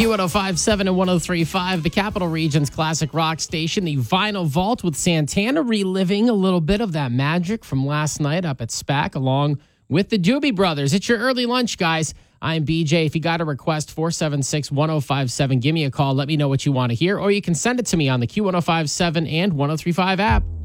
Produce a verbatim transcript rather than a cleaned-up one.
Q one oh five point seven and one oh three point five, the Capital Region's classic rock station, the Vinyl Vault with Santana, reliving a little bit of that magic from last night up at SPAC along with the Doobie Brothers. It's your early lunch, guys. I'm B J. If you got a request, four seven six, one oh five seven, give me a call. Let me know what you want to hear, or you can send it to me on the Q one oh five point seven and one oh three point five app.